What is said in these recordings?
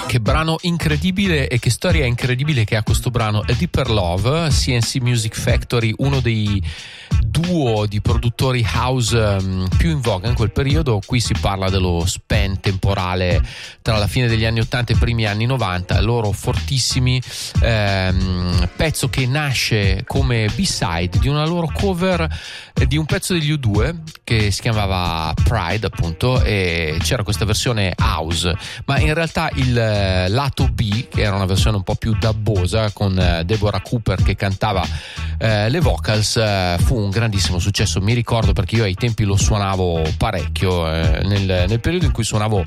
Che brano incredibile e che storia incredibile che ha questo brano. A Deeper Love, CNC Music Factory, uno dei duo di produttori house più in voga in quel periodo. Qui si parla dello span temporale tra la fine degli anni 80 e i primi anni 90, loro fortissimi, pezzo che nasce come B-side di una loro cover di un pezzo degli U2 che si chiamava Pride, appunto, e c'era questa versione house, ma in realtà il lato B, che era una versione un po' più dubbosa con Deborah Cooper che cantava le vocals, fu un grandissimo successo. Mi ricordo perché io ai tempi lo suonavo parecchio, nel periodo in cui suonavo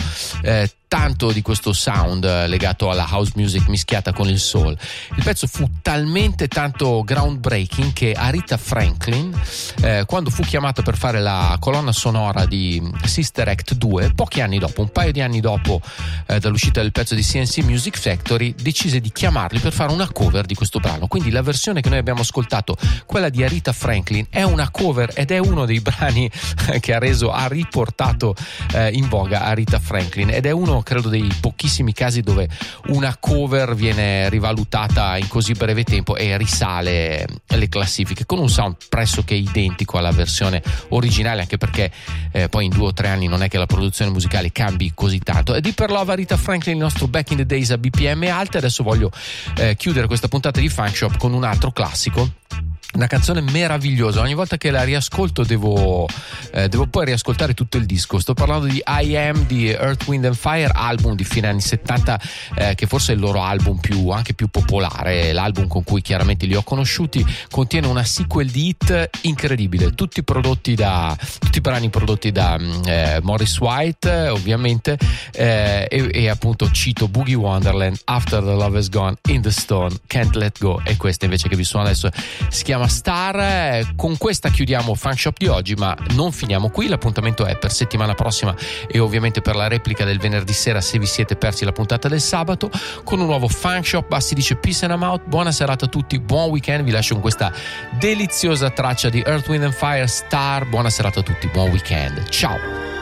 tanto di questo sound legato alla house music mischiata con il soul. Il pezzo fu talmente tanto groundbreaking che Aretha Franklin, quando fu chiamata per fare la colonna sonora di Sister Act 2, pochi anni dopo, un paio di anni dopo dall'uscita del pezzo di CNC Music Factory, decise di chiamarli per fare una cover di questo brano. Quindi la versione che noi abbiamo ascoltato, quella di Aretha Franklin, è una cover ed è uno dei brani che ha riportato in voga Aretha Franklin, ed è uno, credo, dei pochissimi casi dove una cover viene rivalutata in così breve tempo e risale alle classifiche con un sound pressoché identico alla versione originale, anche perché poi in 2 o 3 anni non è che la produzione musicale cambi così tanto. E Deeper Love, Aretha Franklin, il nostro Back in the Days a BPM alte. Adesso voglio chiudere questa puntata di Funk Shop con un altro classico, una canzone meravigliosa. Ogni volta che la riascolto devo poi riascoltare tutto il disco. Sto parlando di I Am di Earth, Wind and Fire, album di fine anni 70, che forse è il loro album anche più popolare, l'album con cui chiaramente li ho conosciuti. Contiene una sequel di hit incredibile, tutti brani prodotti da Maurice White, ovviamente, e appunto cito Boogie Wonderland, After the Love Is Gone, In the Stone, Can't Let Go, e questa invece che vi suono adesso si chiama Star. Con questa chiudiamo Funk Shop di oggi, ma non finiamo qui. L'appuntamento è per settimana prossima e ovviamente per la replica del venerdì sera, se vi siete persi la puntata del sabato, con un nuovo Funk Shop. Basti dice peace and I'm out. Buona serata a tutti, buon weekend. Vi lascio con questa deliziosa traccia di Earth, Wind and Fire, Star. Buona serata a tutti, buon weekend, ciao.